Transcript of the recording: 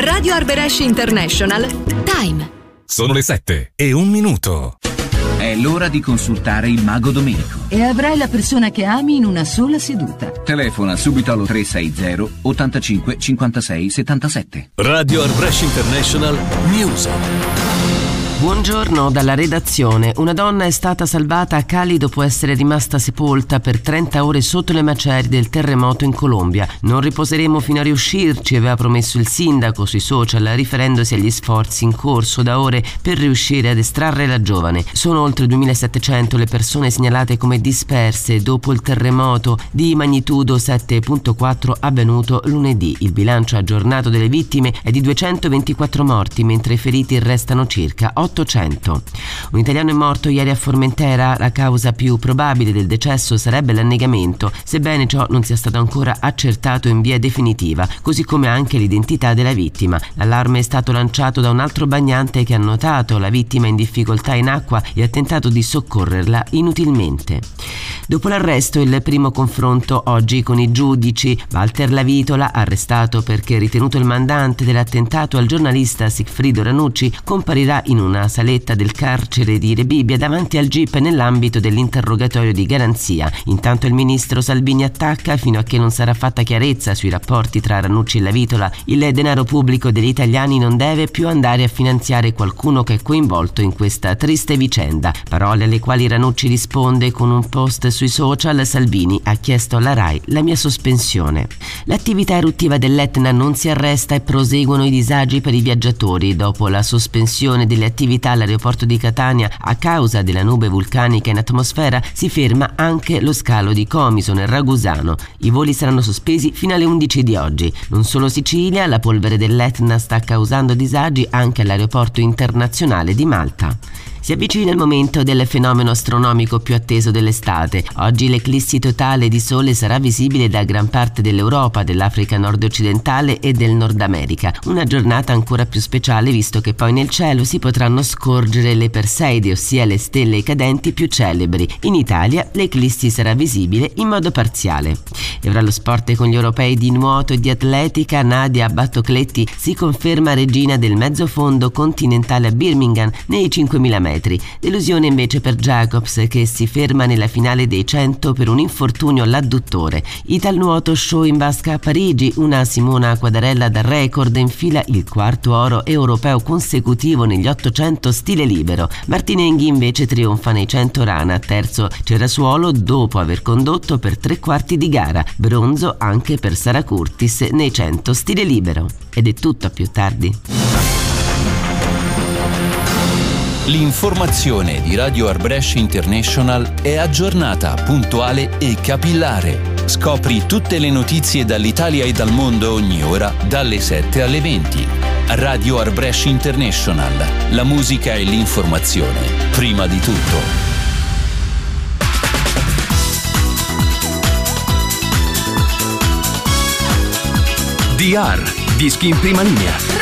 Radio Arbëresh International. Time. Sono le 7:01. È l'ora di consultare il Mago Domenico. E avrai la persona che ami in una sola seduta. Telefona subito allo 360 85 56 77. Radio Arbëresh International News. Buongiorno dalla redazione. Una donna è stata salvata a Cali dopo essere rimasta sepolta per 30 ore sotto le macerie del terremoto in Colombia. Non riposeremo fino a riuscirci, aveva promesso il sindaco sui social, riferendosi agli sforzi in corso da ore per riuscire ad estrarre la giovane. Sono oltre 2700 le persone segnalate come disperse dopo il terremoto di magnitudo 7.4 avvenuto lunedì. Il bilancio aggiornato delle vittime è di 224 morti, mentre i feriti restano circa 800. Un italiano è morto ieri a Formentera. La causa più probabile del decesso sarebbe l'annegamento, sebbene ciò non sia stato ancora accertato in via definitiva, così come anche l'identità della vittima. L'allarme è stato lanciato da un altro bagnante che ha notato la vittima in difficoltà in acqua e ha tentato di soccorrerla inutilmente. Dopo l'arresto, il primo confronto oggi con i giudici. Walter Lavitola, arrestato perché ritenuto il mandante dell'attentato al giornalista Sigfrido Ranucci, comparirà in una saletta del carcere di Rebibbia davanti al GIP nell'ambito dell'interrogatorio di garanzia. Intanto il ministro Salvini attacca: fino a che non sarà fatta chiarezza sui rapporti tra Ranucci e Lavitola, il denaro pubblico degli italiani non deve più andare a finanziare qualcuno che è coinvolto in questa triste vicenda. Parole alle quali Ranucci risponde con un post sui social. Salvini ha chiesto alla RAI la mia sospensione. L'attività eruttiva dell'Etna non si arresta e proseguono i disagi per i viaggiatori. Dopo la sospensione delle attività all'aeroporto di Catania a causa della nube vulcanica in atmosfera, si ferma anche lo scalo di Comiso nel Ragusano. I voli saranno sospesi fino alle 11 di oggi. Non solo Sicilia, la polvere dell'Etna sta causando disagi anche all'aeroporto internazionale di Malta. Si avvicina il momento del fenomeno astronomico più atteso dell'estate. Oggi l'eclissi totale di sole sarà visibile da gran parte dell'Europa, dell'Africa nord-occidentale e del Nord America. Una giornata ancora più speciale, visto che poi nel cielo si potranno scorgere le Perseide, ossia le stelle cadenti più celebri. In Italia l'eclissi sarà visibile in modo parziale. E ora lo sport con gli europei di nuoto e di atletica. Nadia Battocletti si conferma regina del mezzofondo continentale a Birmingham nei 5.000 metri. Delusione invece per Jacobs, che si ferma nella finale dei 100 per un infortunio all'adduttore. Italnuoto show in vasca a Parigi. Una Simona Quadarella da record infila il quarto oro europeo consecutivo negli 800 stile libero. Martinenghi invece trionfa nei 100 rana. Terzo Cerasuolo dopo aver condotto per 3/4 di gara. Bronzo anche per Sara Curtis nei 100 stile libero. Ed è tutto, a più tardi. L'informazione di Radio Arbëresh International è aggiornata, puntuale e capillare. Scopri tutte le notizie dall'Italia e dal mondo ogni ora, dalle 7 alle 20. Radio Arbëresh International. La musica e l'informazione, prima di tutto. DR, dischi in prima linea.